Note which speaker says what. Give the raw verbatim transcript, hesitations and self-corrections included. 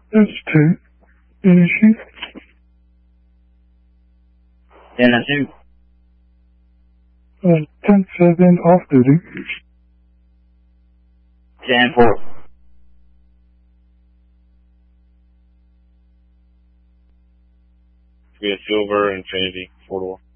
Speaker 1: That's two. Easy.
Speaker 2: ten and two.
Speaker 1: Uh, ten seven off duty.
Speaker 2: ten four.
Speaker 3: We have Silver, Infinity, four door.